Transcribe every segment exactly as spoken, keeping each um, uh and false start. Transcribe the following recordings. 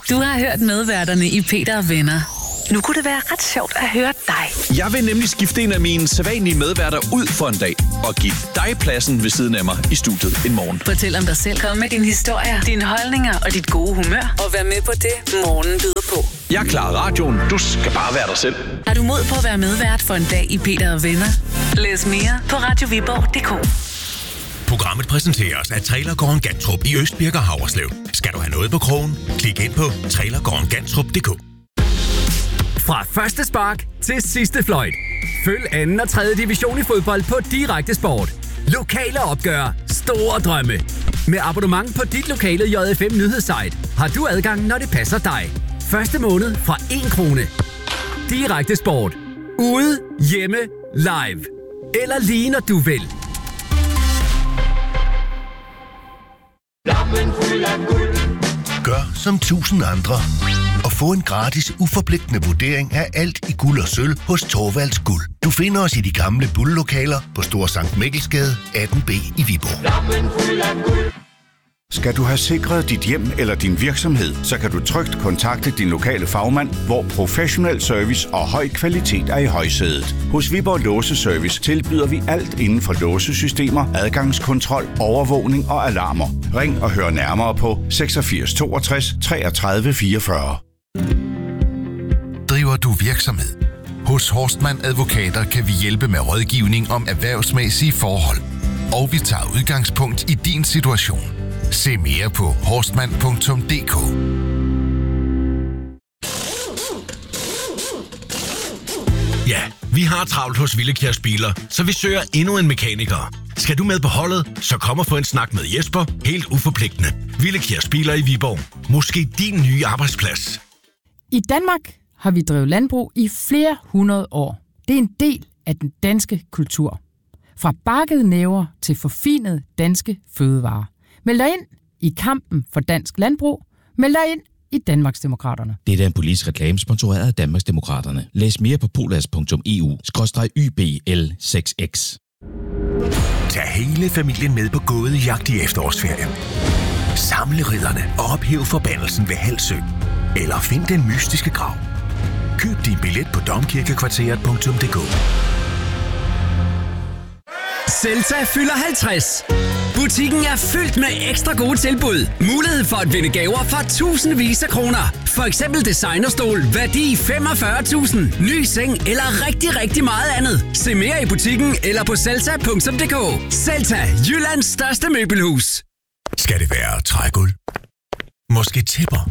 Du har hørt medværterne i Peter og Venner. Nu kunne det være ret sjovt at høre dig. Jeg vil nemlig skifte en af mine sædvanlige medværter ud for en dag og give dig pladsen ved siden af mig i studiet en morgen. Fortæl om dig selv, kom med dine historier, dine holdninger og dit gode humør. Og vær med på det, morgen byder på. Jeg klarer radioen. Du skal bare være dig selv. Har du mod på at være medvært for en dag i Peter og Venner? Læs mere på radio viborg punktum d k. Programmet præsenteres af Trailergården Gantrup i Østbirk og Havreslev. Skal du have noget på krogen? Klik ind på trailergården gantrup punktum d k. Fra første spark til sidste fløjt. Følg anden og tredje division i fodbold på Direkte Sport. Lokale opgør, store drømme. Med abonnement på dit lokale J F M nyhedssite har du adgang, når det passer dig. Første måned fra en krone. Direkte Sport. Ude, hjemme, live. Eller lige når du vil. Gør som tusind andre og få en gratis, uforpligtende vurdering af alt i guld og sølv hos Thorvalds Guld. Du finder os i de gamle bulllokaler på Store Sankt Mikkelsgade atten B i Viborg. Skal du have sikret dit hjem eller din virksomhed, så kan du trygt kontakte din lokale fagmand, hvor professionel service og høj kvalitet er i højsædet. Hos Viborg Låseservice tilbyder vi alt inden for låsesystemer, adgangskontrol, overvågning og alarmer. Ring og hør nærmere på seksogfirs toogtres treogtredive fireogfyrre. Driver du virksomhed? Hos Horstmann Advokater kan vi hjælpe med rådgivning om erhvervsmæssige forhold. Og vi tager udgangspunkt i din situation. Se mere på horstmann punktum d k. Ja, vi har travlt hos Villekjærs Biler, så vi søger endnu en mekaniker. Skal du med på holdet, så kom og få en snak med Jesper, helt uforpligtende. Villekjærs Biler i Viborg. Måske din nye arbejdsplads. I Danmark har vi drevet landbrug i flere hundrede år. Det er en del af den danske kultur. Fra bakkede næver til forfinede danske fødevarer. Meld dig ind i kampen for dansk landbrug. Meld dig ind i Danmarksdemokraterne. Det er en politisk reklame sponsoreret af Danmarksdemokraterne. Læs mere på polas punktum e u skråstreg y b l seks x. Tag hele familien med på gådejagt i efterårsferien. Samle ridderne og ophæv forbandelsen ved Halsø. Eller find den mystiske grav. Køb din billet på domkirkekvarteret punktum d k. Celta fylder halvtreds. Butikken er fyldt med ekstra gode tilbud. Mulighed for at vinde gaver for tusindvis af kroner. For eksempel designerstol, værdi femogfyrre tusind. Ny seng eller rigtig, rigtig meget andet. Se mere i butikken eller på celta punktum d k. Celta, Jyllands største møbelhus. Skal det være trægulv? Måske tæpper?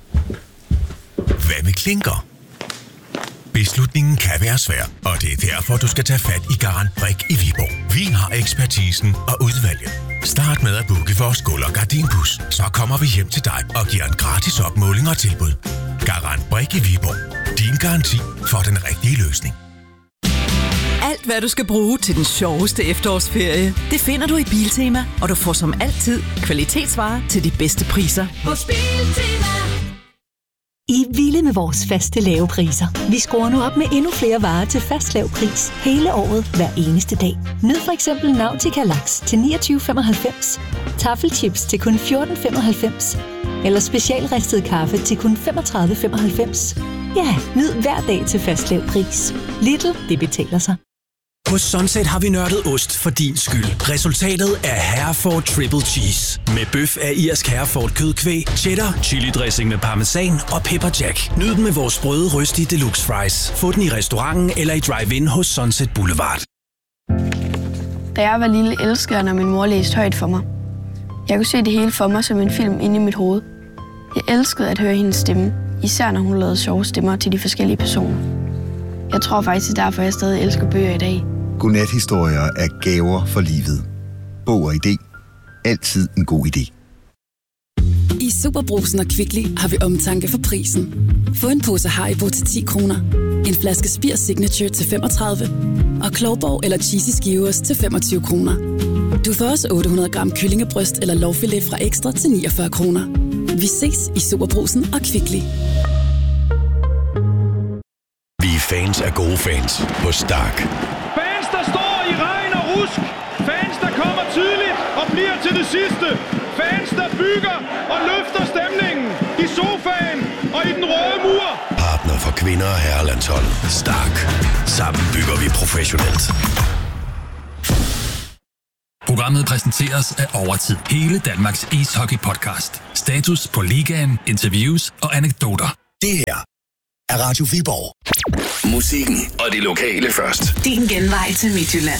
Hvad med klinker? Beslutningen kan være svær, og det er derfor, du skal tage fat i Garant Brik i Viborg. Vi har ekspertisen og udvalget. Start med at booke vores gulv- og gardinbus, så kommer vi hjem til dig og giver en gratis opmåling og tilbud. Garant Brik i Viborg. Din garanti for den rigtige løsning. Alt, hvad du skal bruge til den sjoveste efterårsferie, det finder du i Biltema, og du får som altid kvalitetsvarer til de bedste priser. Hos Biltema. I er vilde med vores faste lave priser. Vi skruer nu op med endnu flere varer til fast lav pris hele året, hver eneste dag. Nyd for eksempel Nautica Laks til niogtyve femoghalvfems, Taffelchips til kun fjorten femoghalvfems, eller specialristet kaffe til kun femogtredive femoghalvfems. Ja, nyd hver dag til fast lav pris. Lidl, det betaler sig. Hos Sunset har vi nørdet ost for din skyld. Resultatet er Hereford Triple Cheese. Med bøf af irsk Hereford kødkvæg, cheddar, chili dressing med parmesan og pepper jack. Nyd den med vores sprøde røstige deluxe fries. Få den i restauranten eller i drive-in hos Sunset Boulevard. Da jeg var lille, elskede jeg, når min mor læste højt for mig. Jeg kunne se det hele for mig som en film inde i mit hoved. Jeg elskede at høre hendes stemme, især når hun lavede sjove stemmer til de forskellige personer. Jeg tror faktisk, derfor jeg stadig elsker bøger i dag. Godnathistorier er gaver for livet. Bog og idé. Altid en god idé. I Superbrugsen og Kvickly har vi omtanke for prisen. Få en pose Haribo til ti kroner. En flaske Spir Signature til femogtredive. Og Klovborg eller Cheesy Skivers til femogtyve kroner. Du får også otte hundrede gram kyllingebryst eller lårfilet fra Ekstra til niogfyrre kroner. Vi ses i Superbrugsen og Kvickly. Vi er fans af gode fans på Stark. Fans, der står i regn og rusk. Fans, der kommer tidligt og bliver til det sidste. Fans, der bygger og løfter stemningen i sofaen for kvinder og herrelandshold. Stark. Sammen bygger vi professionelt. Programmet præsenteres af Overtid. Hele Danmarks ishockey-podcast. Status på ligaen, interviews og anekdoter. Det her er Radio Viborg. Musikken og det lokale først. Din genvej til Midtjylland.